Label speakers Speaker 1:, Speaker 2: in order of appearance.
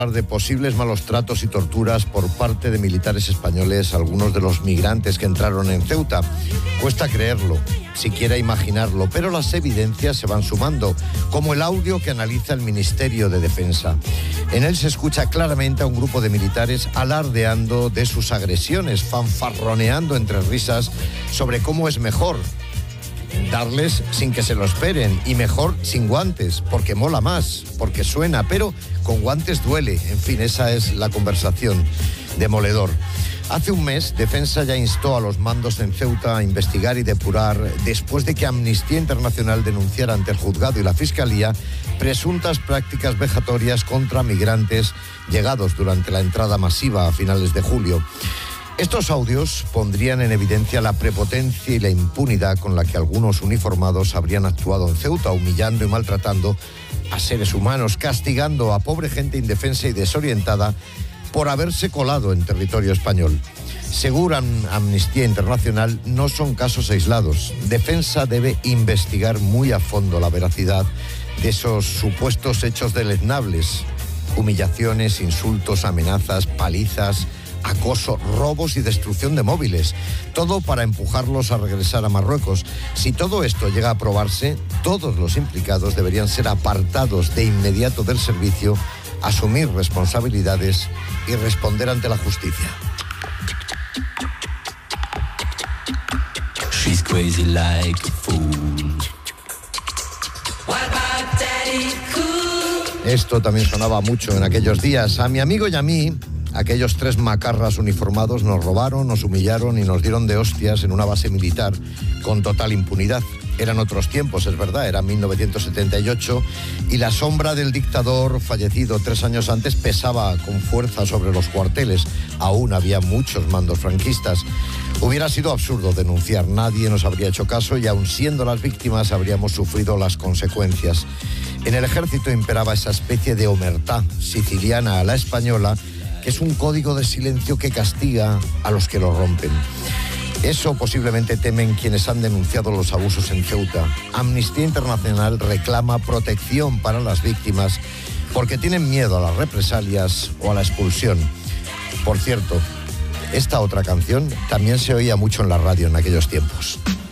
Speaker 1: de posibles malos tratos y torturas por parte de militares españoles a algunos de los migrantes que entraron en Ceuta. Cuesta creerlo, siquiera imaginarlo, pero las evidencias se van sumando, como el audio que analiza el Ministerio de Defensa. En él se escucha claramente a un grupo de militares alardeando de sus agresiones, fanfarroneando entre risas sobre cómo es mejor darles sin que se lo esperen y mejor sin guantes, porque mola más, porque suena, pero con guantes duele. En fin, esa es la conversación. Demoledor. Hace un mes, Defensa ya instó a los mandos en Ceuta a investigar y depurar, después de que Amnistía Internacional denunciara ante el juzgado y la Fiscalía presuntas prácticas vejatorias contra migrantes llegados durante la entrada masiva a finales de julio. Estos audios pondrían en evidencia la prepotencia y la impunidad con la que algunos uniformados habrían actuado en Ceuta, humillando y maltratando a seres humanos, castigando a pobre gente indefensa y desorientada por haberse colado en territorio español. Según Amnistía Internacional, no son casos aislados. Defensa debe investigar muy a fondo la veracidad de esos supuestos hechos deleznables: humillaciones, insultos, amenazas, palizas, acoso, robos y destrucción de móviles. Todo para empujarlos a regresar a Marruecos. Si todo esto llega a probarse, todos los implicados deberían ser apartados de inmediato del servicio, asumir responsabilidades y responder ante la justicia. She's crazy like a fool. Esto también sonaba mucho en aquellos días. A mi amigo y a mí, aquellos tres macarras uniformados nos robaron, nos humillaron y nos dieron de hostias en una base militar con total impunidad. Eran otros tiempos, es verdad, era 1978 y la sombra del dictador fallecido 3 años antes pesaba con fuerza sobre los cuarteles. Aún había muchos mandos franquistas. Hubiera sido absurdo denunciar, nadie nos habría hecho caso y aun siendo las víctimas habríamos sufrido las consecuencias. En el ejército imperaba esa especie de omertá siciliana a la española, que es un código de silencio que castiga a los que lo rompen. Eso posiblemente temen quienes han denunciado los abusos en Ceuta. Amnistía Internacional reclama protección para las víctimas porque tienen miedo a las represalias o a la expulsión. Por cierto, esta otra canción también se oía mucho en la radio en aquellos tiempos.